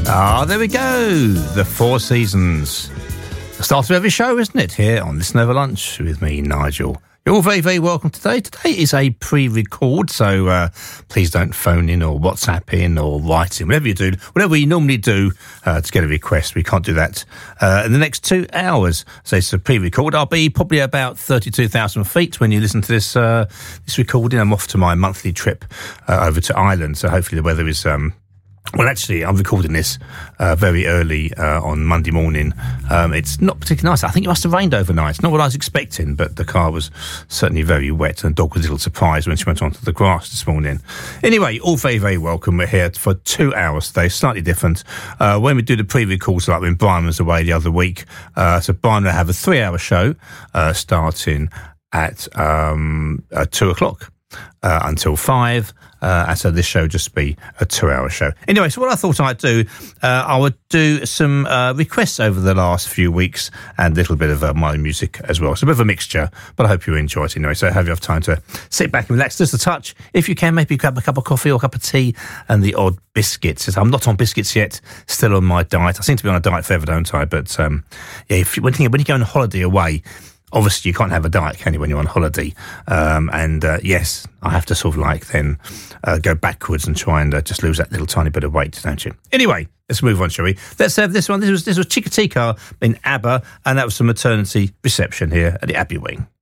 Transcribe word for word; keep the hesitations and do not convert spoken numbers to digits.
Ah, there we go. The Four Seasons. The start of every show, isn't it? Here on Listen Over Lunch with me, Nigel. You're all very, very welcome today. Today is a pre-record, so uh, please don't phone in or WhatsApp in or write in. Whatever you do, whatever you normally do uh, to get a request, we can't do that uh, in the next two hours. So it's a pre-record. I'll be probably about thirty-two thousand feet when you listen to this uh, this recording. I'm off to my monthly trip uh, over to Ireland, so hopefully the weather is... Um, Well, actually, I'm recording this uh, very early uh, on Monday morning. Um, it's not particularly nice. I think it must have rained overnight. Not what I was expecting, but the car was certainly very wet, and the dog was a little surprised when she went onto the grass this morning. Anyway, all very, very welcome. We're here for two hours today, slightly different. Uh, when we do the pre-records, like when Brian was away the other week, uh, so Brian will have a three-hour show uh, starting at um, uh, two o'clock uh, until five. Uh, and so this show would just be a two-hour show. Anyway, so what I thought I'd do, uh, I would do some uh, requests over the last few weeks and a little bit of uh, my music as well. So a bit of a mixture, but I hope you enjoy it anyway. So have you have time to sit back and relax just a touch. If you can, maybe grab a cup of coffee or a cup of tea and the odd biscuits. I'm not on biscuits yet, still on my diet. I seem to be on a diet forever, don't I? But um, yeah, if you, when, you, when you go on a holiday away, obviously, you can't have a diet, can you, when you're on holiday? Um, and, uh, yes, I have to sort of like then uh, go backwards and try and uh, just lose that little tiny bit of weight, don't you? Anyway, let's move on, shall we? Let's have this one. This was, this was Chikatika in ABBA, and that was the maternity reception here at the Abbey Wing.